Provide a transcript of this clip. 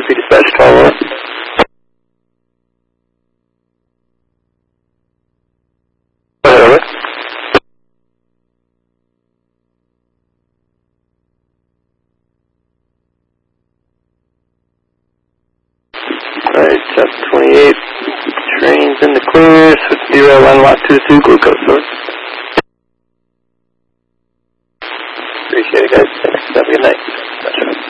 3 dispatch 12. Over. Alright, chapter 28. Train's in the clear. Switch derail line lock 2-2 glucose source. Appreciate it, guys. Thanks. Have a good night.